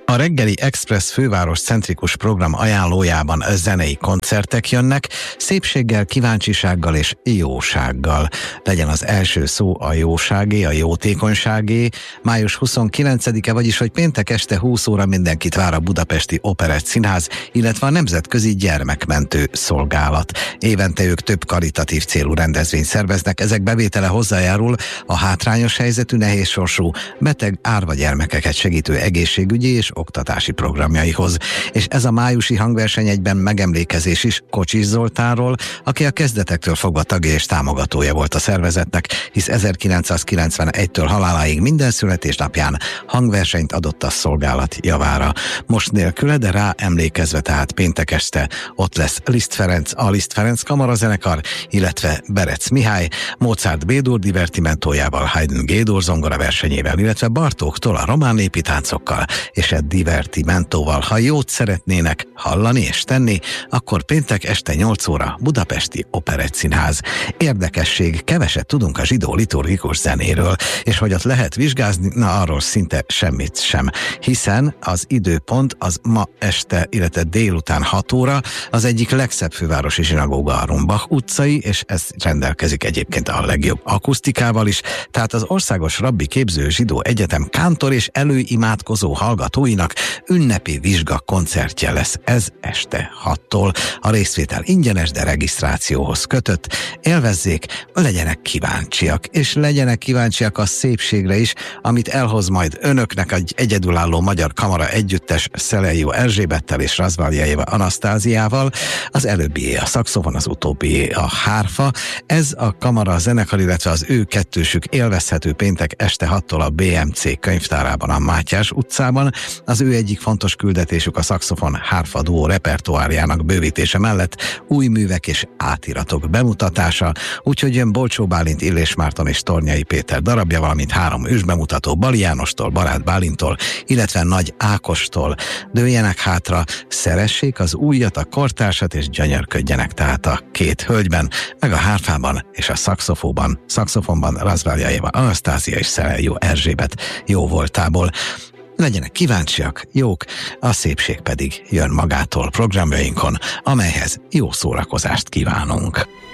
A reggeli Express főváros centrikus program ajánlójában zenei koncertek jönnek, szépséggel, kíváncsisággal és jósággal. Legyen az első szó a jóságé, a jótékonyságé. Május 29-e, vagyis hogy péntek este 20 óra mindenkit vár a Budapesti Operett Színház, illetve a Nemzetközi Gyermekmentő Szolgálat. Évente ők több karitatív célú rendezvényt szerveznek, ezek bevétele hozzájárul a hátrányos helyzetű, nehézsorsú, beteg, árva gyermekeket segítő egészségügyi és oktatási programjaihoz. És ez a májusi hangverseny egyben megemlékezés is Kocsis Zoltánról, aki a kezdetektől fogva tagja és támogatója volt a szervezetnek, hisz 1991-től haláláig minden születésnapján hangversenyt adott a szolgálat javára. Most nélküle, de rá emlékezve, tehát péntek este ott lesz Liszt Ferenc, a Liszt Ferenc kamarazenekar, illetve Berec Mihály, Mozart B-dur divertimentójával, Haydn G-dur zongora versenyével, illetve Bartóktól a román népi táncokkal és a divertimentóval. Ha jót szeretnének hallani és tenni, akkor péntek este 8 óra Budapesti Operett Színház. Érdekesség, keveset tudunk a zsidó liturgikus zenéről, és hogy ott lehet vizsgázni, na arról szinte semmit sem, hiszen az időpont az ma este, illetve délután 6 óra, az egyik legszebb fővárosi zsinagóga a Rumbach utcai, és ez rendelkezik egyébként a legjobb akusztikával is, tehát az Országos Rabbi Képző Zsidó Egyetem kántor és előimádkozó hallgatóinak ünnepi vizsga koncertje lesz ez este 6-tól. A részvétel ingyenes, de regisztrációhoz kötött. Élvezzék, legyenek kíváncsiak, és legyenek kíváncsiak a szépségre is, amit elhoz majd önöknek egy egyedülálló magyar kamara együttes Szelejó Erzsébettel és Razvaljajeva Anasztáziával. Az előbbié a szaxofon, az utóbbié a hárfa. Ez a kamara zenekar, illetve az ő kettősük élvezhető péntek este 6-tól a BMC könyvtárában a Mátyás utcában. Az ő egyik fontos küldetésük a szaxofon hárfa duó repertoárjának bővítése mellett új művek és átiratok bemutatása, úgyhogy jön Bolcsó Bálint, Illés Márton és Tornyai Péter darabja, valamint 3 ősbemutató Bali Jánostól, Barát Bálintól, illetve Nagy Ákostól. Dőljenek hátra, szeressék az újat, a kortársat, és gyönyörködjenek tehát a két hölgyben, meg a hárfában és a szaxofonban Razvaljajeva Anasztázia és Szelejó Erzsébet jó voltából. Legyenek kíváncsiak, jók, a szépség pedig jön magától programjainkon, amelyhez jó szórakozást kívánunk.